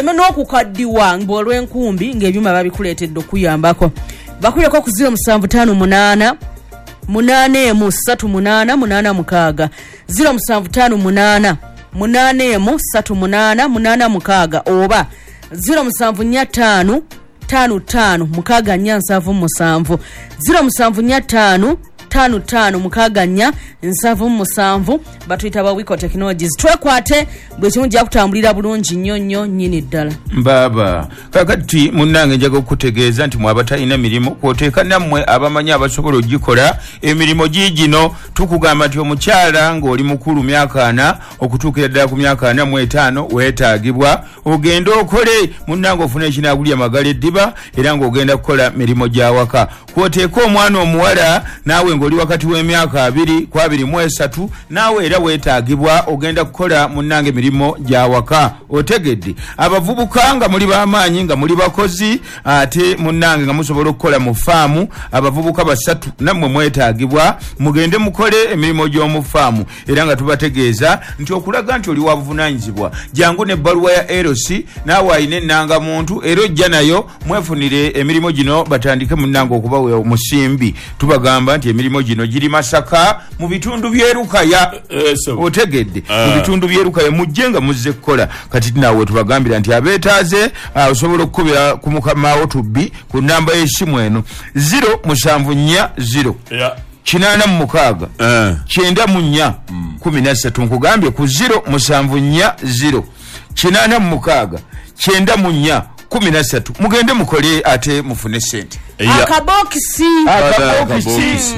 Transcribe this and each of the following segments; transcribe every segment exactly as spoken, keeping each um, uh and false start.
oleme n'okukaddiwa ng'olw'enkumbi ng'ebyuma babikuleetedde okuyambako. Bakuleko ku zero musanvu ttaano munaana munaana emu ssatu munaana munaana mukaaga zero musanvu ttaano munaana munaana emu ssatu munaana munaana mukaaga oba zero musanvu nnya ttaano ttaano ttaano mukaaga nnya nsanvu musanvu zero musanvu nnya ttaano ttaano ttaano mukaaga nnya nsanvu musanvu. Batuyita ba Wiko Technologies. Twekwate bwe kimu gya kutambulira bulungi nnyo nnyo nnyini ddala. Baba kakati munnange njaga okutegeeza nti mwabatalina mirimu kwoteeka nammwe abamanyi abasobola ogikola emirimu giigino. Tukugamba nti omukyala ng'oli mukulu myaka ana okutuukira ddala ku myaka ana mu etaano weetaagibwa ogenda okole munnange ofuna ekinaagulya magala eddiba era ng'ogenda kukola mirimu gya waka. Kwoteeka omwana omuwala naawe ng'oli wakati w'emyaka abiri ku abiri mu esatu naawe era weetaagibwa ogenda kukola munnange mirimu gya waka. Otegedde abavubuka nga muli b'amaanyi nga muli bakozi ate munnange nga musobola okukola mu faamu abavubuka basatu nammwe mwetaagibwa mugende mukole emirimu gy'omu faamu era nga tubategeeza nti okulaga nti oli wa buvunaanyizibwa jangu n'ebbaluwa ya L C naawe ayina ennangamuntu era ojja nayo mwefunire emirimu gino batandike munnange okubawa omusimbi. Tubagamba nti emirimu gino giri Masaka mu bitundu by'erukaya. Otegedde mu bitundu by'erukaya mujje nga muzze kukola kati naawe tubagambira nti abeetaaze osobola okukubira ku mukamawo tubbi ku namba y'essimu eno zero musanvu nnya zero kinaana mu mukaaga kyenda mu nnya kumi na ssatu. Nkugambye ku zero musanvu nnya zero kinaana mu mukaaga kyenda mu nnya kumi na ssatu. Mugende mukole ate mufune sente. Akabokisi akabokisi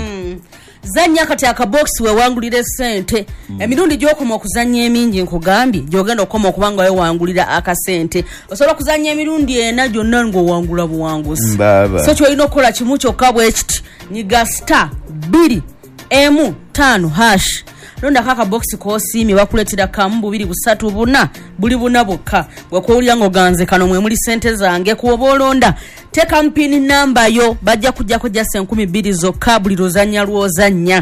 zanya kati akabokisi wewangulire sente. Mm. Emirundi gy'okoma okuzanya emingi nkugambye gy'ogenda okoma okubanga wewangulira akasente. Osobola okuzanya emirundi ena gyonna ng'owangula buwanguzi. So kyolina okukola kimu kyokka bwe kiti nyiga star bbiri emu ttaano hash londa kaka box kosiimi bakuletera kamu bubiri busatu buna buli buna bokka bw'okuwulira ng'oganze kano mwe muli sente zange kuoba olonda teka mpini namba yo bajja kujjako jasa enkumi bbiri zokka buli luzanya lwozanya.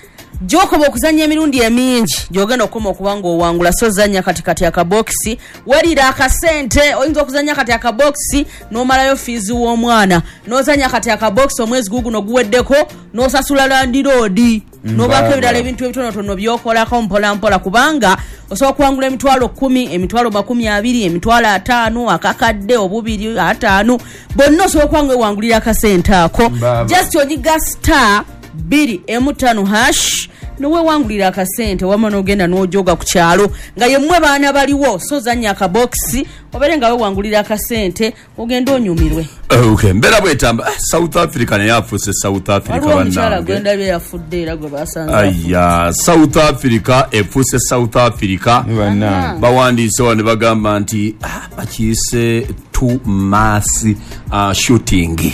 Jokoba okuzanya emirundi emingi gyogenda okoma okubanga owangula so zanya katikati akabokisi werira akasente oyinza okuzanya kati akabokisi n'omalayo fiizi w'omwana n'ozanya kati akabokisi omwezi guguno guweddeko n'osasula landiroodi n'obaako ebirala ebintu ebitonotono by'okolako mpola mpola kubanga osobola okuwangula emitwalo kkumi emitwalo makumi abiri emitwalo ataano akakadde obubiri ataano bonna osobola okuwanga ewangulira akasente ako just onyiga star bbiri emu ttaano hash nowe wangulira akasente wama n'ogenda n'ojoga ku kyalo nga yemmwe baana baliwo so zanya akabokisi obere nga we wangulira akasente ogenda onyumirwe. Okay, mbera bwetamba eh, South Africa ne yafuuse South Africa bannange gwenda bye yafudde era gwe basanze aya South Africa efuuse South Africa bawandiise wano bagamba nti ah, bakiyise too mass uh, shooting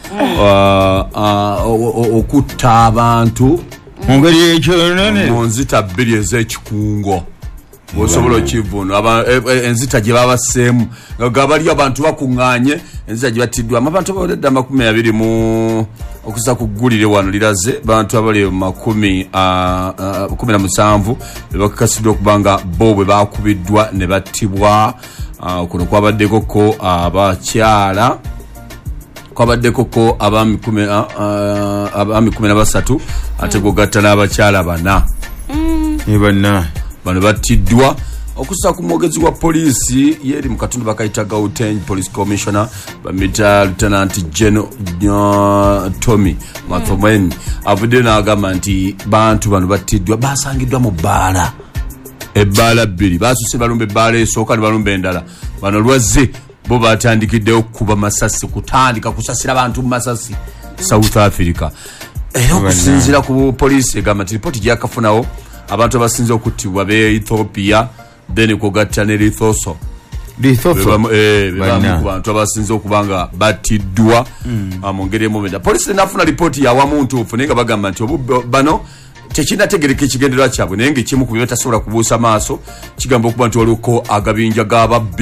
okutta abantu ngeri ekyo nene mu nzita bbiri ez'ekikungo osobola okivuna enzita gye babaseemu nga bali abantu bakuŋŋaanye enzita gye battiddwa abantu abaweredde amakumi abiri mu okusa ku ggulire wano liraze bantu abali makumi kumi na musanvu bakakasiddwa okuba nga bo bwe bakubiddwa ne battibwa. Kuno kwabaddeko ko abakyala kwabaddeko ko abami kumi abami kumi na basatu ate gogatta n'abakyala bana bana bano battiddwa okusa ku mwogezi wa poliisi yeri mu katundu bakayita Gauteng Police Commissioner bamita Lieutenant General Tommy Mathomen avudde n'agamba nti bantu bano battiddwa basangiddwa mu bbaala ebbaala bbiri basuse balumba ebbaala esooka ne balumba endala bano lwazze bo batandikiddeyo okukuba masasi kutandika kusasira abantu mu masasi South Africa era okusinziira ku poliisi egamba nti ripooti gyakafunawo abantu abasinze okuttibwa be Ethiopia then kugatta ne Lesotho Lesotho eh bamu bantu abasinze okubanga battiddwa mu ngeri emomeda. Poliisi nafuna ripooti ya wamuntu ofunenga bagamba nti bano tekinategereka ekigendererwa kyabwe naye ng'ekimu ku bye batasobola kubuusa maaso kigamba okuba nti waliwo agabinja g'ababbi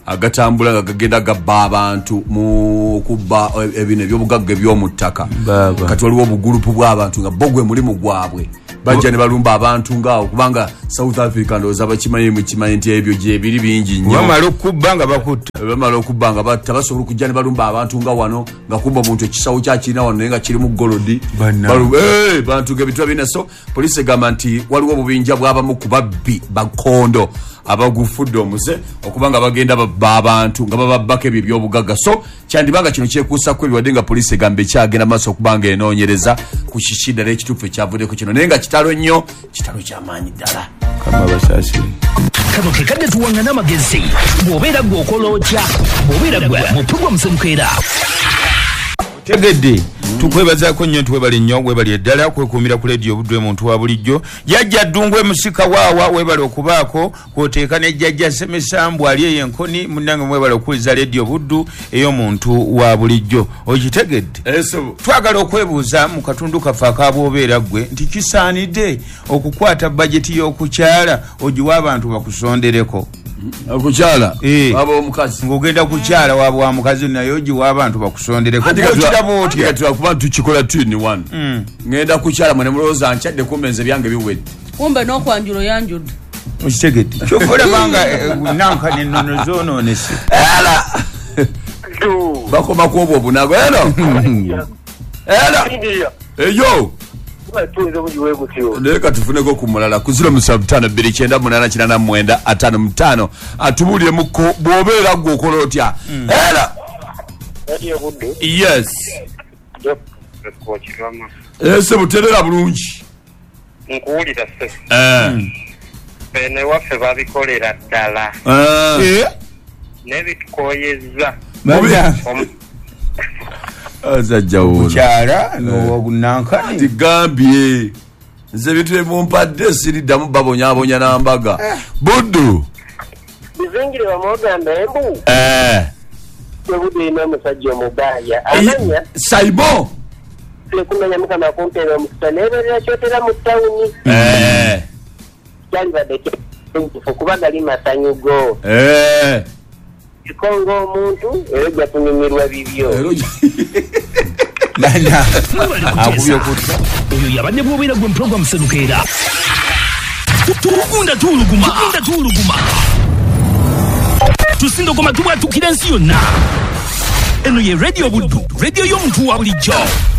agatambula gagenda gabba abantu mu kubba ebine byobugagge byomuttaka kati waliwo obugulupu bw'abantu nga bogwe mulimu gwabwe bajja ne balumba abantu ngaawo kubanga South Africa ndoza bakimanyi mu kimanyi nti ebyo gye biri bingi nnyo bamala okubba nga bakutta bamala okubba nga batta basobola okujja ne balumba abantu nga wano nga kubba omuntu ekisawo kyakirina wano naye nga kiri mu golodi balumba eh bantu ge bitwa bina so police egamba nti waliwo obubinja bw'abamu ku babbi bakondo abagufudde omuze okubanga bagenda babba abantu nga bababbako ebyo by'obugagga so kyandibanga kino kyekuusa kwe biwadde nga police egambe kyagenda maaso okubanga enoonyereza ku kishida n'ekituufu ekyavuddeko kino naye nga kitalo nnyo kitalo ky'amaanyi ddala kama basaasire kano kekadde tuwangana amagezi bw'obeera gwe okola otya bw'obeera gwe mu program Semukeera tegedde tukwebazaako nnyo tuwebale nnyo webali eddala kwekuumira ku leediyo Buddu muntu wa bulijjo jjajja Ddungwe musika waawa webale okubaako kwoteeka ne jjajja Semesambu ali eyo enkoni munnange mwebale okuwuliza leediyo Buddu ey'omuntu wa bulijjo okitegedde twagala okwebuuza mu katundu kaffe akabwobeera ggwe nti kisaanidde okukwata bajeti y'okukyala ogiwa abantu bakusondereko okukyala aba omukazi ngogenda kukyala waba wa mukazi naye ogiwa abantu bakusondereko okirabo otya tukuba tukikola twini one ngenda kukyala mwene mulowooza nkyadde kumenze byange biwedde kumbe n'okwanjula yanjudde okitegedde kyokola banga nankani ennono zoonoonese era bakoma kuobwo obunago eno era eyo naye katufuneko ku mulala ku ziro musanvu ttaano bbiri kyenda munaana kinaana mwenda ataano mutaano atubulyemuko bw'obeera gwe okola otya era yes ese buterera bulungi nkuwulira se bene waffe babikolera ddala nebitukoyezza azajjawokyala nonankani tigambye nze bitu ebumpadde siriddamu babonyabonya n'ambaga Buddu bizingire bamwogamba embu Buddu ina omusajja omubaaya amanya Saibo tekumanya mukama kumpeera omusita neeberera kyotera mu ttawuni kyalibadde kyentufu kuba gali masanyugo kikonga omuntu era ojja kunyumirwa bibyo oyo yabadde bw'obeera gwe mu program Semukeera tukunda tuuluguma tuuluguma tusindogoma tubwatukira ensi yonna eno ye Radio Buddu radio y'omuntu wa bulijjo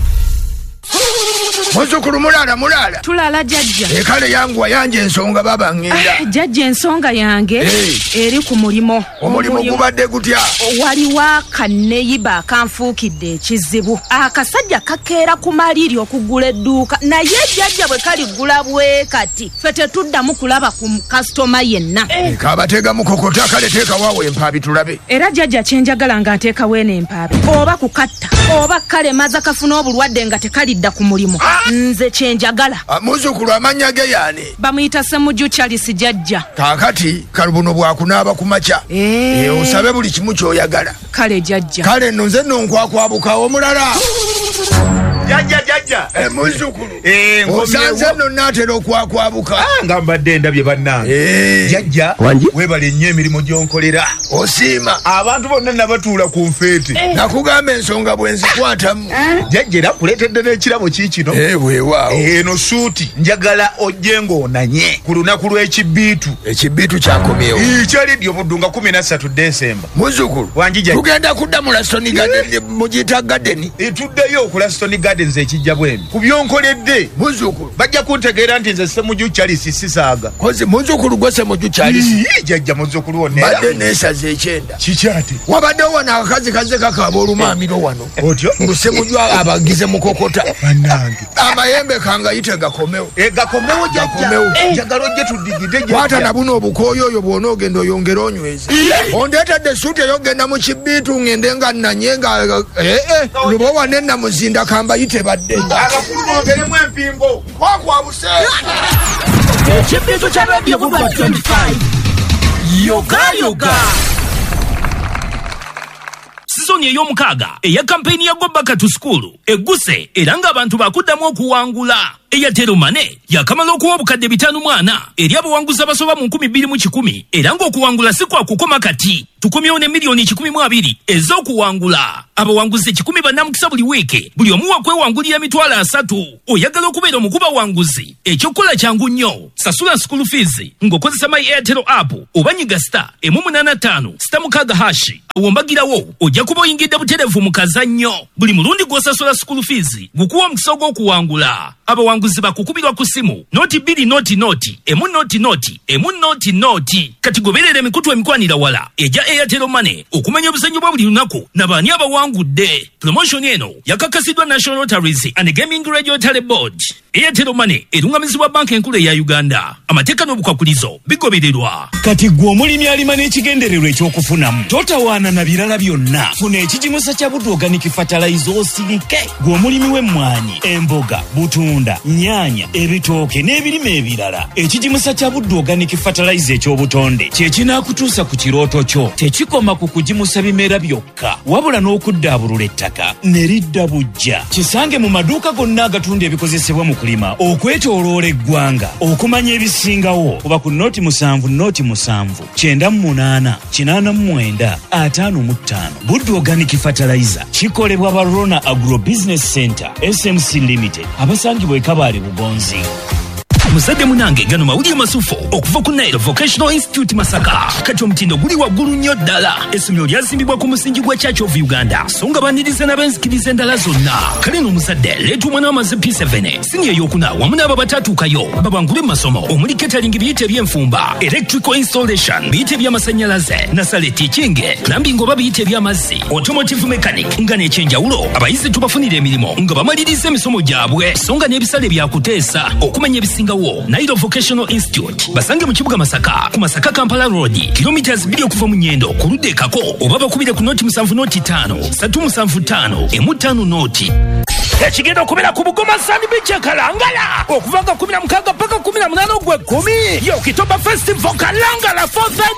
Muzukulu mulala mulala tulala jjajja ekale yangu wayanje ensonga baba ngenda ah, jjajja ensonga yange hey. Eri ku mulimo omulimo gubadde gutya waliwo akaneyiba akanfuukidde ekizibu akasajja kakeera ku maliri okugula edduuka naye jjajja bwe kaligula bwe kati ffe tetuddamu kulaba ku kasitoma yenna hey. Kabatega mukokota kale teeka waawe empaabi tulabe era jjajja kyenjagala nga nteekawo eno empaabi oba kukatta oba kale maza kafuna obulwadde nga tekalidda ku mulimo ah. Nze kyenjagala muzukulu amanya ge yaani bamuyita Semujju Charles jjajja kaakati kalubuno bwakunaaba ku makya e osabe buli kimu kyoyagala kale jjajja kale nno nze nno nkwakwabuka omulala jjajja jjajja muzukulu osanze nno naatera okwakwabuka nga mbadde ndabye bannange jjajja webale nnyo emirimu gyonkolera osiima abantu bonna nabatuula ku nfeete nakugamba ensonga bwe nzikwatamu jjajja era kuleetedde n'ekirabo kiikino weewaawo eno suuti njagala ojje ng'onanye ku lunaku lw'ekibbiitu ekibbiitu kyakomyewo kyalidyo Buddu nga kumi na ssatu Desemba muzukulu tugenda kudda mu Laston Garden mugiyita gadeni tuddeyo ku Laston Gardens ekijja bwemi ku byonkoledde muzukulu bajja kuntegeera nti nze Semujju Charles sisaaga kozi muzukulu gwe Semujju Charles jjajja muzukulu wonna badde neesaza ekyenda kikyati wabaddewo wano akakazi kaze kakaaba olumaamiro wano otyo ngu Semujju abagize mukokota bannange amayembe kangayite gakomewo gakomewo jjajja njagala ojje tuddigide kwata na buno obukooyo oyo bw'ona ogenda oyongera onyweza ondeetedde suuti eyogenda mu kibbiitu ngende nga nanye nga ee luba wane namuzinda kambayite badde abakulu bongeremu empingo kwakwabuse ekibbiitu kya Radio Buddu twenty-five yoga yoga sizoni ey'omukaaga eya kampeyini ya Go Back to School egguse era ng'abantu bakuddamu okuwangula Airtel Money yakamala okuwa obukadde bitano mwana eri abawanguzi abasoba mu nkumi bbiri mu kikumi era ng'okuwangula si kwa kukoma kati tukomyewo ne miliyoni kikumi mu abiri ez'okuwangula abawanguzi kikumi bannamukisa buli wiiki buli omu wakwewangulira emitwalo asatu oyagala okubeera omukubawanguzi ekyokukola kyangu nnyo sasula school fees ng'okozesa my Airtel app oba nyiga star emu munaana ttaano sita mukaaga hashi owombagirawo ojja kuba oyingidde butereevu mu kazannyo buli mulundi gw'osasula school fees gukuwa omukisa ogw'okuwangula abawanguzi bakukubirwa ku simu noti bbiri noti noti emu noti noti emu noti noti kati goberera emikutu emikwanira wala eja Airtel Money okumanya obuzannyo bwa buli lunaku n'abaani abawangudde promotion eno yakakasiddwa National Lotteries and Gaming Regulatory Board. Airtel Money erungamizibwa banka enkulu ya Uganda. Amateeka n'obukwakulizo bigobererwa. Kati gwe omulimi alima n'ekigendererwa ekyokufunamu totawaana na birala byonna funa ekigimusa kya Buddu Organic Fertilizer osirike gwe omulimi w'emmwanyi emboga butunda nyaanya ebitooke n'ebirime ebirala ekigimusa kya Buddu Organic Fertilizer ekyobutonde kye kinaakutuusa ku kirooto kyo tekikoma ku kugimusa bimera byokka wabula n'okuddaabulula ettaka ne lidda bujja kisange mu maduuka gonna agatunda ebikozesebwa mu kulima okwetooloola eggwanga okumanya ebisingawo oba ku noti musanvu noti musanvu kyenda mu munaana kinaana mu mwenda ataano mu ttaano Buddu Organic Fertilizer kikolebwa ba Rona Agro Business Center S M C Limited abasangibwa e Kabaale Bugonzi. Muzadde munange gano mawulire masufo okuva ku Nairo Vocational Institute Masaka kati omutindo guli waggulu nnyo ddala essomero lyazimbibwa ku musingi gwa Church of Uganda so nga baniriza n'abenzikiriza endala zonna kale n'omuzadde leeta omwana w'amaze P seven siniya eyokuna wamu n'abo batatuukayo babangule mu masomo omuli catering biyite eby'enfumba electrical installation biyite eby'amasannyalaze nasale teaching plumbing oba biyite eby'amazzi automotive mechanic nga n'ekyenjawulo abayizi tubafunira emirimu nga bamaliriza emisomo gyabwe so nga n'ebisale byakuteesa okumanya ebisingawo Nairo Vocational Institute basange mu kibuga Masaka ku Masaka Kampala Road kilometers bbiri okuva mu Nyendo ku ludde kako oba bakubire ku noti musanvu noti ttaano satu musanvu ttaano emu ttaano noti ekigenda okubeera ku Bugoma Sandbeach Kalangala okuva nga kumi na mukaaga paka kumi na munaana ogw'ekkumi yo Kitoba Festival Kalangala fourth